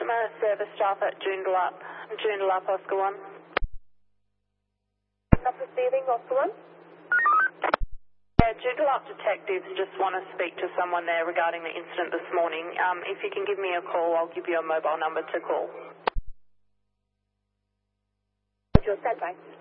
customer service staff at Joondalup Oscar 1. Not receiving Oscar 1? Yeah, Joondalup detectives just want to speak to someone there regarding the incident this morning. If you can give me a call, I'll give you a mobile number to call. Your standby.